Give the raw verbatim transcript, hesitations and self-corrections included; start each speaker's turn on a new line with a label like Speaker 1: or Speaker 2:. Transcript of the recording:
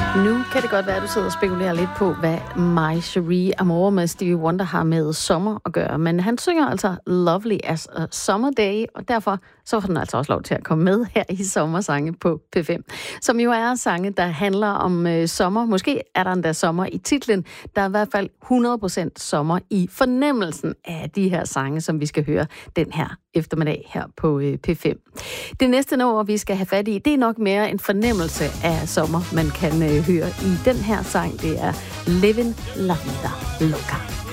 Speaker 1: Nu kan det godt være, at du sidder og spekulerer lidt på, hvad My Cherie Amour med Stevie Wonder har med sommer at gøre. Men han synger altså Lovely as a Summer Day, og derfor så får den altså også lov til at komme med her i Sommersange på P fem. Som jo er sange, der handler om øh, sommer. Måske er der endda sommer i titlen. Der er i hvert fald hundrede procent sommer i fornemmelsen af de her sange, som vi skal høre den her eftermiddag her på øh, P fem. Det næste nummer, vi skal have fat i, det er nok mere en fornemmelse af sommer, man kan øh, høre i den her sang. Det er Living La Vida Loca.